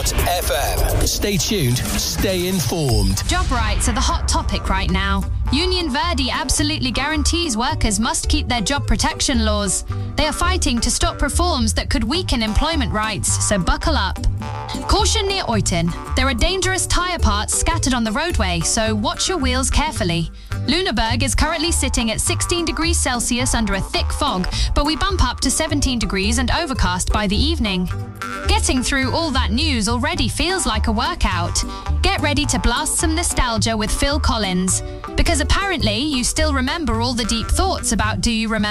LunaBird.fm. Stay tuned, stay informed. Job rights are the hot topic right now. Union Verdi absolutely guarantees workers must keep their job protection laws. They are fighting to stop reforms that could weaken employment rights, so buckle up. Caution near Oyton. There are dangerous tyre parts scattered on the roadway, so watch your wheels carefully. Lunaburg is currently sitting at 16 degrees Celsius under a thick fog, but we bump up to 17 degrees and overcast by the evening. Getting through all that news already feels like a workout. Get ready to blast some nostalgia with Phil Collins, because apparently you still remember all the deep thoughts about Do You Remember?